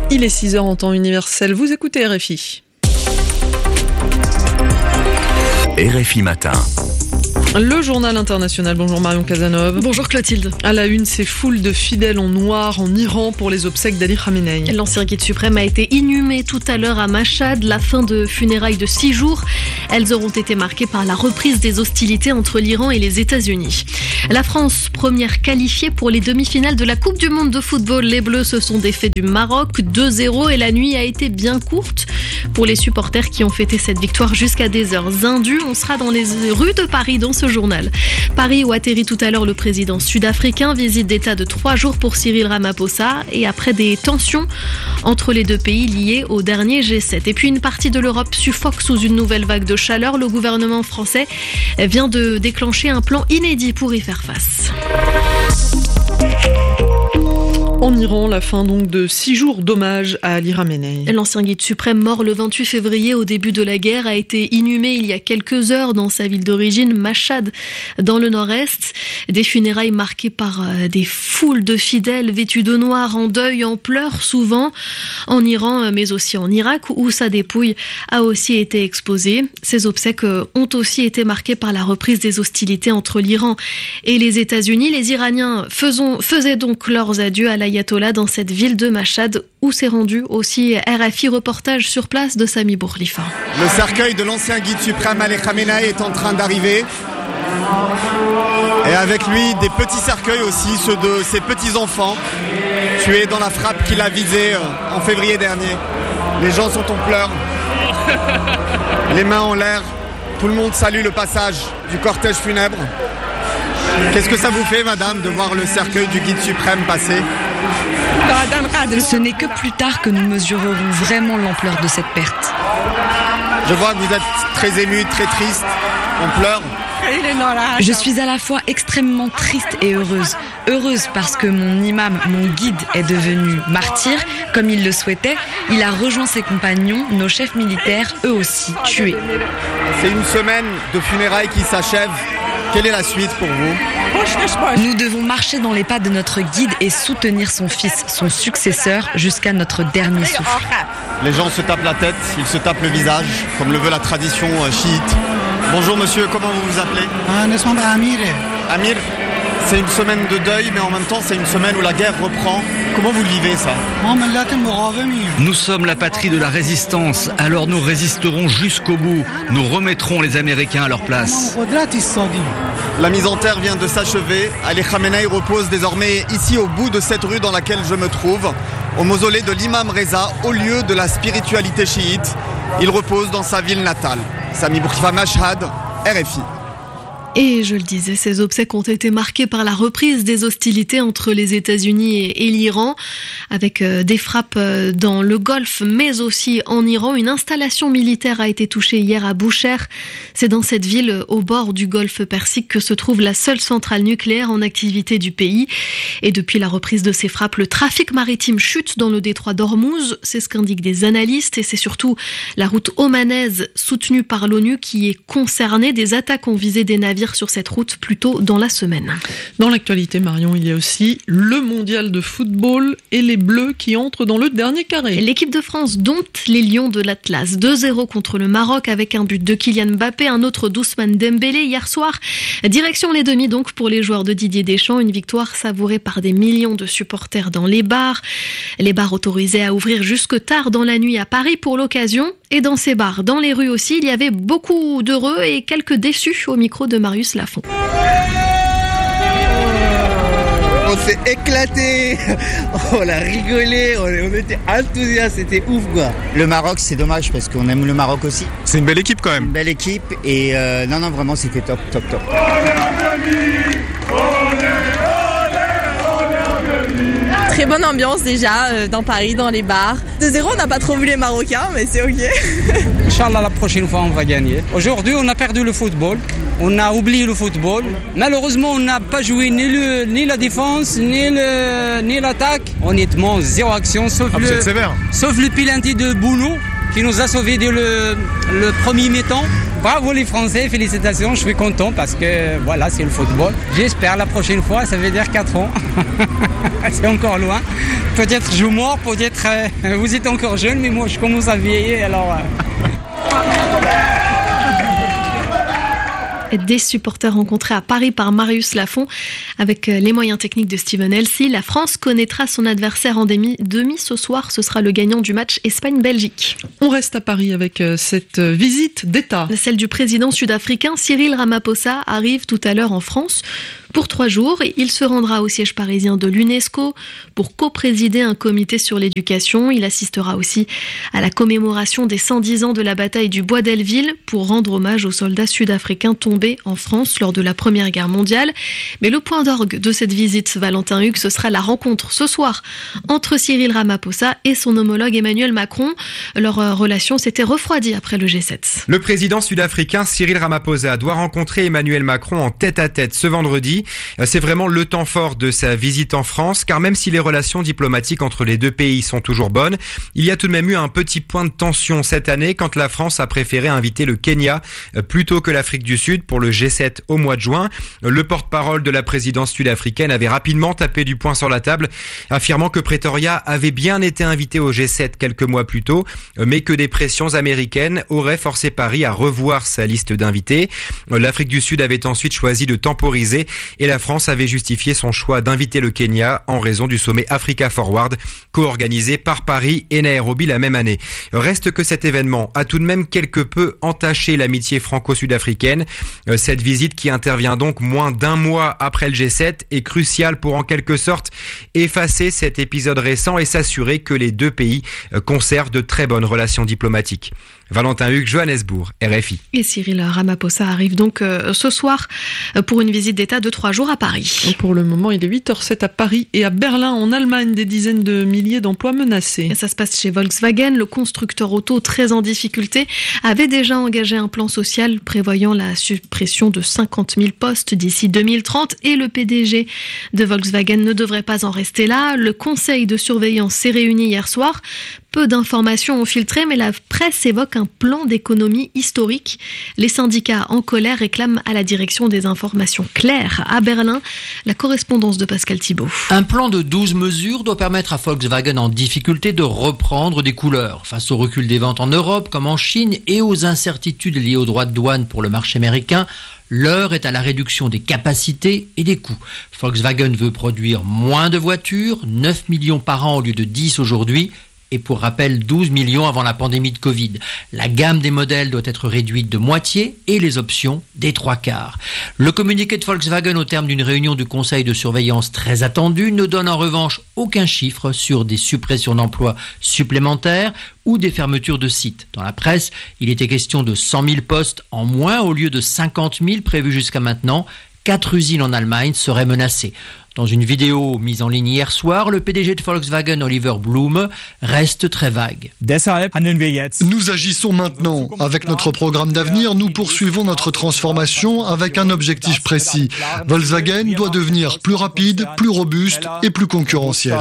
Il est 6h en temps universel, vous écoutez RFI. RFI Matin. Le journal international. Bonjour Marion Cazeneuve. Bonjour Clotilde. À la une, ces foules de fidèles en noir en Iran pour les obsèques d'Ali Khamenei. L'ancien guide suprême a été inhumé tout à l'heure à Mashhad. La fin de funérailles de 6 jours. Elles auront été marquées par la reprise des hostilités entre l'Iran et les États-Unis. La France, première qualifiée pour les demi-finales de la Coupe du Monde de football. Les Bleus se sont défaits du Maroc 2-0 et la nuit a été bien courte pour les supporters qui ont fêté cette victoire jusqu'à des heures indues. On sera dans les rues de Paris dans ce journal. Paris où atterrit tout à l'heure le président sud-africain, visite d'État de 3 jours pour Cyril Ramaphosa et après des tensions entre les deux pays liées au dernier G7. Et puis une partie de l'Europe suffoque sous une nouvelle vague de chaleur. Le gouvernement français vient de déclencher un plan inédit pour y faire face. En Iran, la fin donc de 6 jours d'hommage à Ali Khamenei. L'ancien guide suprême mort le 28 février au début de la guerre a été inhumé il y a quelques heures dans sa ville d'origine, Mashhad, dans le nord-est. Des funérailles marquées par des foules de fidèles vêtus de noir, en deuil, en pleurs souvent, en Iran mais aussi en Irak où sa dépouille a aussi été exposée. Ces obsèques ont aussi été marquées par la reprise des hostilités entre l'Iran et les États-Unis. Les Iraniens faisaient donc leurs adieux à l'ayatollah dans cette ville de Mashhad où s'est rendu aussi RFI. Reportage sur place de Sami Bourlifa. Le cercueil de l'ancien guide suprême Ali Khamenei est en train d'arriver. Et avec lui, des petits cercueils aussi, ceux de ses petits-enfants, tués dans la frappe qu'il a visée en février dernier. Les gens sont en pleurs, les mains en l'air. Tout le monde salue le passage du cortège funèbre. Qu'est-ce que ça vous fait, madame, de voir le cercueil du guide suprême passer ? Ce n'est que plus tard que nous mesurerons vraiment l'ampleur de cette perte. Je vois que vous êtes très émue, très triste, on pleure. Je suis à la fois extrêmement triste et heureuse. Heureuse parce que mon imam, mon guide, est devenu martyr, comme il le souhaitait. Il a rejoint ses compagnons, nos chefs militaires, eux aussi, tués. C'est une semaine de funérailles qui s'achève. Quelle est la suite pour vous ? Nous devons marcher dans les pas de notre guide et soutenir son fils, son successeur, jusqu'à notre dernier souffle. Les gens se tapent la tête, ils se tapent le visage, comme le veut la tradition chiite. Bonjour monsieur, comment vous vous appelez ? Amir, c'est une semaine de deuil, mais en même temps c'est une semaine où la guerre reprend. Comment vous le vivez ça ? Nous sommes la patrie de la résistance, alors nous résisterons jusqu'au bout. Nous remettrons les Américains à leur place. La mise en terre vient de s'achever. Ali Khamenei repose désormais ici au bout de cette rue dans laquelle je me trouve, au mausolée de l'imam Reza, au lieu de la spiritualité chiite. Il repose dans sa ville natale. Sami Bourlifa, Mashhad, RFI. Et je le disais, ces obsèques ont été marquées par la reprise des hostilités entre les États-Unis et l'Iran, avec des frappes dans le Golfe, mais aussi en Iran. Une installation militaire a été touchée hier à Boucher. C'est dans cette ville, au bord du Golfe Persique, que se trouve la seule centrale nucléaire en activité du pays. Et depuis la reprise de ces frappes, le trafic maritime chute dans le détroit d'Ormuz. C'est ce qu'indiquent des analystes. Et c'est surtout la route omanaise, soutenue par l'ONU, qui est concernée. Des attaques ont visé des navires sur cette route plus tôt dans la semaine. Dans l'actualité, Marion, il y a aussi le mondial de football et les Bleus qui entrent dans le dernier carré. L'équipe de France dompte les Lions de l'Atlas. 2-0 contre le Maroc avec un but de Kylian Mbappé, un autre d'Ousmane Dembélé hier soir. Direction les demi donc pour les joueurs de Didier Deschamps. Une victoire savourée par des millions de supporters dans les bars. Les bars autorisés à ouvrir jusque tard dans la nuit à Paris pour l'occasion. Et dans ces bars, dans les rues aussi, il y avait beaucoup d'heureux et quelques déçus au micro de Marius Lafont. On s'est éclaté, on a rigolé, on était enthousiastes, c'était ouf quoi. Le Maroc, c'est dommage parce qu'on aime le Maroc aussi. C'est une belle équipe quand même. Une belle équipe et non vraiment c'était top. Très bonne ambiance déjà dans Paris, dans les bars. 2-0, on n'a pas trop vu les Marocains, mais c'est ok. Inch'Allah, la prochaine fois, on va gagner. Aujourd'hui, on a perdu le football. On a oublié le football. Malheureusement, on n'a pas joué ni la défense, ni l'attaque. Honnêtement, zéro action, sauf le penalty de Bounou. qui nous a sauvés dès le premier mi-temps. Bravo les Français, félicitations, je suis content parce que voilà, c'est le football. J'espère la prochaine fois, ça veut dire 4 ans. C'est encore loin. Peut-être je mords, peut-être vous êtes encore jeune, mais moi je commence à vieillir alors... Des supporters rencontrés à Paris par Marius Lafont. Avec les moyens techniques de Steven Elsey, la France connaîtra son adversaire en demi ce soir. Ce sera le gagnant du match Espagne-Belgique. On reste à Paris avec cette visite d'État. Celle du président sud-africain Cyril Ramaphosa arrive tout à l'heure en France. Pour 3 jours, il se rendra au siège parisien de l'UNESCO pour co-présider un comité sur l'éducation. Il assistera aussi à la commémoration des 110 ans de la bataille du Bois d'Elleville pour rendre hommage aux soldats sud-africains tombés en France lors de la Première Guerre mondiale. Mais le point d'orgue de cette visite, Valentin Hugues, ce sera la rencontre ce soir entre Cyril Ramaphosa et son homologue Emmanuel Macron. Leur relation s'était refroidie après le G7. Le président sud-africain Cyril Ramaphosa doit rencontrer Emmanuel Macron en tête-à-tête ce vendredi. C'est vraiment le temps fort de sa visite en France, car même si les relations diplomatiques entre les deux pays sont toujours bonnes, il y a tout de même eu un petit point de tension cette année quand la France a préféré inviter le Kenya plutôt que l'Afrique du Sud pour le G7 au mois de juin. Le porte-parole de la présidence sud-africaine avait rapidement tapé du poing sur la table, affirmant que Pretoria avait bien été invité au G7 quelques mois plus tôt, mais que des pressions américaines auraient forcé Paris à revoir sa liste d'invités. L'Afrique du Sud avait ensuite choisi de temporiser et la France avait justifié son choix d'inviter le Kenya en raison du sommet Africa Forward, co-organisé par Paris et Nairobi la même année. Reste que cet événement a tout de même quelque peu entaché l'amitié franco-sud-africaine. Cette visite, qui intervient donc moins d'1 mois après le G7, est cruciale pour en quelque sorte effacer cet épisode récent et s'assurer que les deux pays conservent de très bonnes relations diplomatiques. Valentin Hugues, Johannesburg, RFI. Et Cyril Ramaphosa arrive donc ce soir pour une visite d'État de 3 jours à Paris. Et pour le moment, il est 8h07 à Paris et à Berlin, en Allemagne, des dizaines de milliers d'emplois menacés. Et ça se passe chez Volkswagen. Le constructeur auto, très en difficulté, avait déjà engagé un plan social prévoyant la suppression de 50 000 postes d'ici 2030. Et le PDG de Volkswagen ne devrait pas en rester là. Le conseil de surveillance s'est réuni hier soir. Peu d'informations ont filtré, mais la presse évoque un plan d'économie historique. Les syndicats en colère réclament à la direction des informations claires. À Berlin, la correspondance de Pascal Thibault. Un plan de 12 mesures doit permettre à Volkswagen en difficulté de reprendre des couleurs. Face au recul des ventes en Europe comme en Chine et aux incertitudes liées aux droits de douane pour le marché américain, l'heure est à la réduction des capacités et des coûts. Volkswagen veut produire moins de voitures, 9 millions par an au lieu de 10 aujourd'hui. Et pour rappel, 12 millions avant la pandémie de Covid. La gamme des modèles doit être réduite de moitié et les options des 3/4. Le communiqué de Volkswagen au terme d'une réunion du conseil de surveillance très attendue ne donne en revanche aucun chiffre sur des suppressions d'emplois supplémentaires ou des fermetures de sites. Dans la presse, il était question de 100 000 postes en moins au lieu de 50 000 prévus jusqu'à maintenant. 4 usines en Allemagne seraient menacées. Dans une vidéo mise en ligne hier soir, le PDG de Volkswagen, Oliver Blume, reste très vague. Nous agissons maintenant. Avec notre programme d'avenir, nous poursuivons notre transformation avec un objectif précis. Volkswagen doit devenir plus rapide, plus robuste et plus concurrentiel.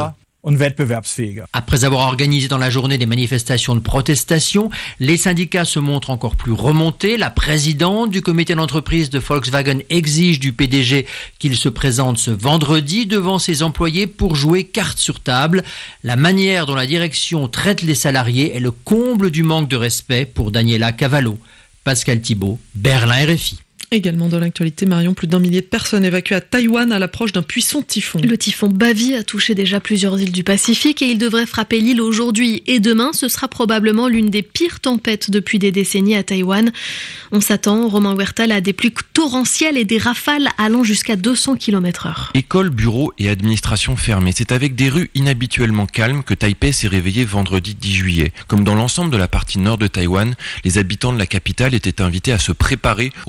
Après avoir organisé dans la journée des manifestations de protestation, les syndicats se montrent encore plus remontés. La présidente du comité d'entreprise de Volkswagen exige du PDG qu'il se présente ce vendredi devant ses employés pour jouer carte sur table. La manière dont la direction traite les salariés est le comble du manque de respect pour Daniela Cavallo. Pascal Thibault, Berlin, RFI. Également dans l'actualité, Marion, plus d'1 millier de personnes évacuées à Taïwan à l'approche d'un puissant typhon. Le typhon Bavi a touché déjà plusieurs îles du Pacifique et il devrait frapper l'île aujourd'hui et demain. Ce sera probablement l'une des pires tempêtes depuis des décennies à Taïwan. On s'attend, Romain Huertal, à des pluies torrentielles et des rafales allant jusqu'à 200 km/h. Écoles, bureaux et administration fermées. C'est avec des rues inhabituellement calmes que Taipei s'est réveillé vendredi 10 juillet. Comme dans l'ensemble de la partie nord de Taïwan, les habitants de la capitale étaient invités à se préparer au passage du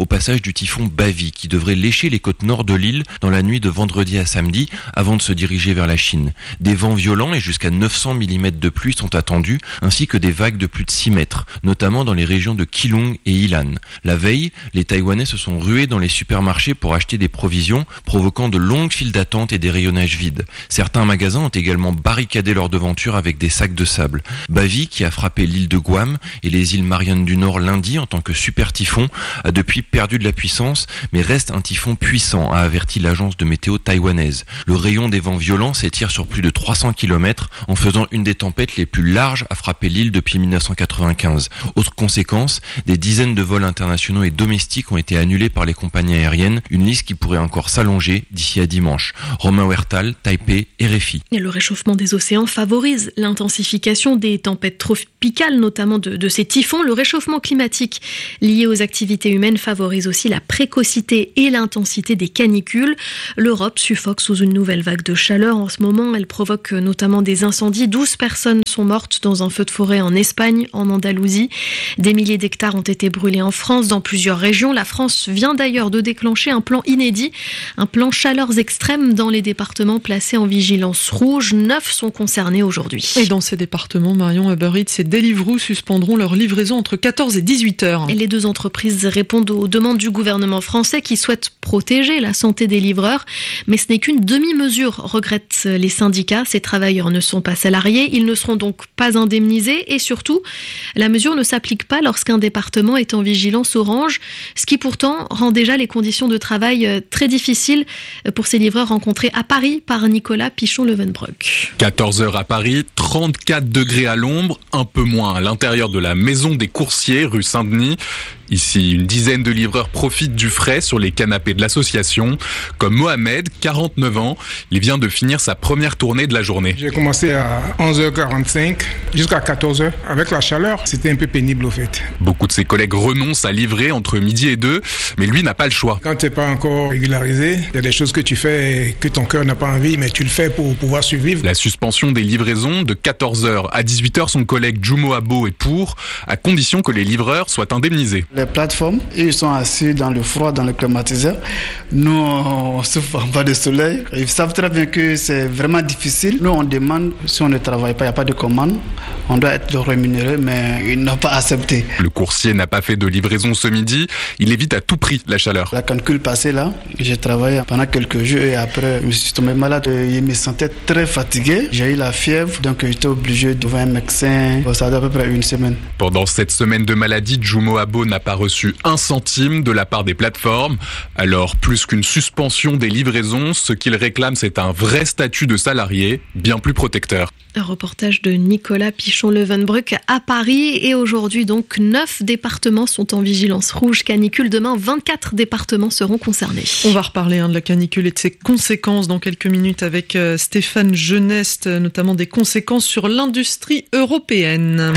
du typhon Bavi qui devrait lécher les côtes nord de l'île dans la nuit de vendredi à samedi avant de se diriger vers la Chine. Des vents violents et jusqu'à 900 mm de pluie sont attendus, ainsi que des vagues de plus de 6 mètres, notamment dans les régions de Keelung et Ilan. La veille, les Taïwanais se sont rués dans les supermarchés pour acheter des provisions, provoquant de longues files d'attente et des rayonnages vides. Certains magasins ont également barricadé leurs devantures avec des sacs de sable. Bavi, qui a frappé l'île de Guam et les îles Mariannes du Nord lundi en tant que super typhon, a depuis perdu de la puissance, mais reste un typhon puissant, a averti l'agence de météo taïwanaise. Le rayon des vents violents s'étire sur plus de 300 km, en faisant une des tempêtes les plus larges à frapper l'île depuis 1995. Autre conséquence, des dizaines de vols internationaux et domestiques ont été annulés par les compagnies aériennes, une liste qui pourrait encore s'allonger d'ici à dimanche. Romain Huertal, Taipei, RFI. Et le réchauffement des océans favorise l'intensification des tempêtes tropicales, notamment de ces typhons. Le réchauffement climatique lié aux activités humaines favorise aussi la précocité et l'intensité des canicules. L'Europe suffoque sous une nouvelle vague de chaleur. En ce moment, elle provoque notamment des incendies. 12 personnes sont mortes dans un feu de forêt en Espagne, en Andalousie. Des milliers d'hectares ont été brûlés en France, dans plusieurs régions. La France vient d'ailleurs de déclencher un plan inédit, un plan chaleurs extrêmes dans les départements placés en vigilance rouge. 9 sont concernés aujourd'hui. Et dans ces départements, Marion, Uber Eats et Deliveroo suspendront leur livraison entre 14 et 18 heures. Et les deux entreprises répondent aux demandes du gouvernement français qui souhaite protéger la santé des livreurs. Mais ce n'est qu'une demi-mesure, regrettent les syndicats. Ces travailleurs ne sont pas salariés, ils ne seront donc pas indemnisés et surtout, la mesure ne s'applique pas lorsqu'un département est en vigilance orange, ce qui pourtant rend déjà les conditions de travail très difficiles pour ces livreurs rencontrés à Paris par Nicolas Pichon-Levenbrock. 14 heures à Paris, 34 degrés à l'ombre, un peu moins à l'intérieur de la maison des coursiers, rue Saint-Denis. Ici, une dizaine de livreurs profitent du frais sur les canapés de l'association. Comme Mohamed, 49 ans, il vient de finir sa première tournée de la journée. J'ai commencé à 11h45 jusqu'à 14h. Avec la chaleur, c'était un peu pénible au fait. Beaucoup de ses collègues renoncent à livrer entre midi et 2, mais lui n'a pas le choix. Quand tu n'es pas encore régularisé, il y a des choses que tu fais que ton cœur n'a pas envie, mais tu le fais pour pouvoir survivre. La suspension des livraisons de 14h à 18h, son collègue Jumo Abo est pour, à condition que les livreurs soient indemnisés. Les plateformes, ils sont assis dans le froid, dans le climatiseur. Nous, on souffre en bas de soleil. Ils savent très bien que c'est vraiment difficile. Nous, on demande, si on ne travaille pas, il n'y a pas de commande, on doit être rémunéré, mais ils n'ont pas accepté. Le coursier n'a pas fait de livraison ce midi. Il évite à tout prix la chaleur. La canicule passée là, j'ai travaillé pendant quelques jours et après, je me suis tombé malade. Je me sentais très fatigué. J'ai eu la fièvre, donc j'étais obligé de voir un médecin. Ça a à peu près une semaine. Pendant cette semaine de maladie, Jumo Abo n'a pas reçu un centime de la part des plateformes. Alors, plus qu'une suspension des livraisons, ce qu'il réclame, c'est un vrai statut de salarié, bien plus protecteur. Un reportage de Nicolas Pichon-Levenbrock à Paris. Et aujourd'hui, donc, 9 départements sont en vigilance rouge canicule. Demain, 24 départements seront concernés. On va reparler de la canicule et de ses conséquences dans quelques minutes avec Stéphane Genest, notamment des conséquences sur l'industrie européenne.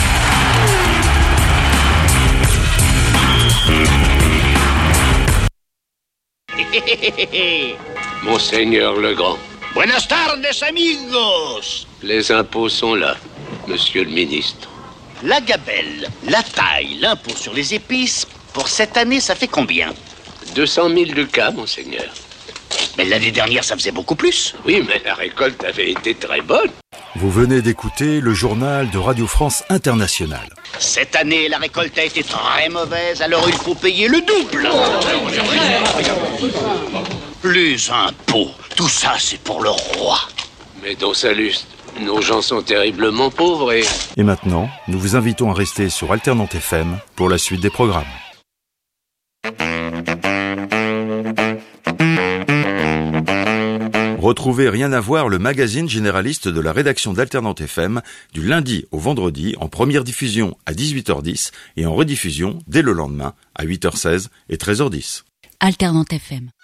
Monseigneur Legrand. Buenas tardes, amigos. Les impôts sont là, monsieur le ministre. La gabelle, la taille, l'impôt sur les épices, pour cette année, ça fait combien? 200 000 ducats, monseigneur. Mais l'année dernière, ça faisait beaucoup plus. Oui, mais la récolte avait été très bonne. Vous venez d'écouter le journal de Radio France Internationale. Cette année, la récolte a été très mauvaise, alors il faut payer le double. Les impôts, tout ça, c'est pour le roi. Mais dans sa lustre, nos gens sont terriblement pauvres et... Et maintenant, nous vous invitons à rester sur Alternante FM pour la suite des programmes. Retrouvez Rien à voir, le magazine généraliste de la rédaction d'Alternante FM, du lundi au vendredi, en première diffusion à 18h10 et en rediffusion dès le lendemain à 8h16 et 13h10. Alternante FM.